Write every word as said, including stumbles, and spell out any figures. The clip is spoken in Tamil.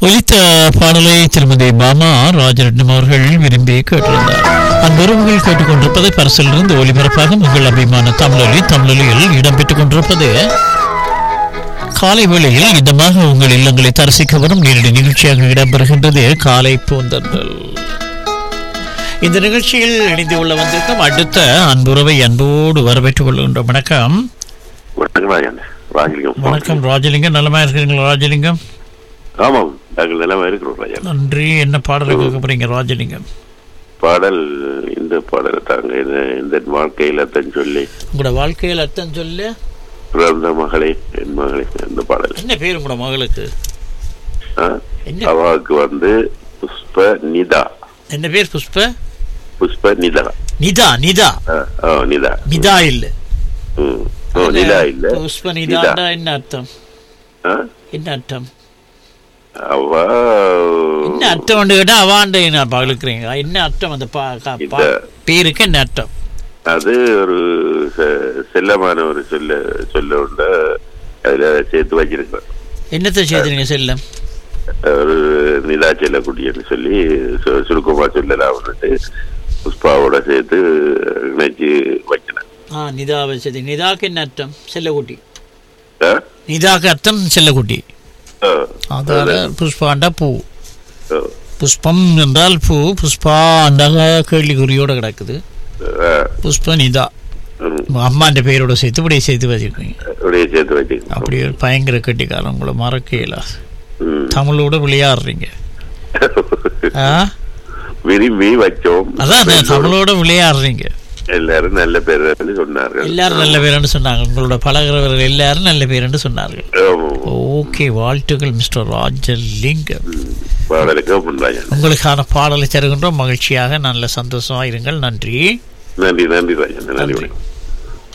ஒலித்த பாடலை திருமதி பாமா ராஜரட்னம் அவர்கள் விரும்பி கேட்டிருந்தார். அன்புறவுகள் கேட்டுக்கொண்டிருப்பதை பரிசிலிருந்து ஒலிபரப்பாக உங்கள் அபிமான தமிழொலி தமிழொலியில் இடம்பெற்றுக் கொண்டிருப்பது காலை வேளையில் இதமாக உங்கள் இல்லங்களை தரிசிக்க வரும் நேரடி நிகழ்ச்சியாக இடம்பெறுகின்றது காலை பூந்தன்றல். இந்த நிகழ்ச்சியில் இணைந்து கொள்ள வந்திருக்கும் அடுத்த அன்புறவை அன்போடு வரவேற்றுக் கொள்கின்றோம். வணக்கம். வணக்கம் ராஜலிங்கம். நலமா இருக்கிறீங்களா ராஜலிங்கம்? ஆமாம், நாங்கள் நலமா இருக்கிறோம் ராஜா. நன்றி. என்ன பாடலை கேட்க போறீங்க ராஜலிங்கம்? பாடல் இந்த பாடலை தாங்க. இந்த வாழ்க்கையில் அர்த்தம் சொல்லி உங்களோட வாழ்க்கையில் அர்த்தம் சொல்லி பிறந்த மகளே என் மகளே இந்த பாடல். என்ன பேர் உங்களோட மகளுக்கு? அவாவுக்கு வந்து புஷ்ப நிதா. என்ன பேர்? புஷ்ப புஷ்ப நிதா. நிதா நிதா நிதா நிதா இல்ல நிதா இல்ல புஷ்ப நிதா. என்ன அர்த்தம்? என்ன அர்த்தம்? அவா என்ன அர்த்தம் கேட்டா அவாண்ட நான் பகலுக்குறீங்க. என்ன அர்த்தம் அந்த பேருக்கு? என்ன அர்த்தம்? அது ஒரு செல்லமான ஒரு சொல்ல சொல்ல உண்ட அதுல சேர்த்து வச்சிருக்கேன். என்னத்தை சேர்த்துறீங்க? செல்லம் ஒரு நிலா செல்லக்குட்டின்னு சொல்லி சுருக்கமா சொல்லலாம்னுட்டு புஷ்பாவோட சேர்த்து நினைச்சு வைக்கிறேன். ஆ நிதாவை சேர்த்து. நிதாக்கு என்ன அர்த்தம்? செல்லக்குட்டி. நிதாக்கு அர்த்தம் செல்லக்குட்டி. அதாவது புஷ்பாண்டா பூ. புஷ்பம் என்றால் பூ. புஷ்பா அண்டாக கேள்விக்குறியோட கிடக்குது. புஷ்ப நிதா அம்மாண்ட பேரோட சேர்த்து இப்படியே சேர்த்து வச்சிருக்கீங்க. அப்படி ஒரு பயங்கர கட்டிக்காரன். உங்களை மறக்கல. தமிழோட விளையாடுறீங்க. விரும்பி வச்சோம். அதான் தமிழோட விளையாடுறீங்க. எல்லாரும் நல்ல பேர் சொன்னார்கள். எல்லாரும் நல்ல பேருன்னு சொன்னாங்க. உங்களோட பழகிறவர்கள் எல்லாரும் நல்ல பேருன்னு சொன்னார்கள். ஓகே, வாழ்த்துக்கள் மிஸ்டர் ராஜலிங்கம். உங்களுக்கான பாடலை தருகின்றோம். மகிழ்ச்சியாக நல்ல சந்தோஷமா இருங்கள். நன்றி. நன்றி நன்றி ராஜா. நன்றி.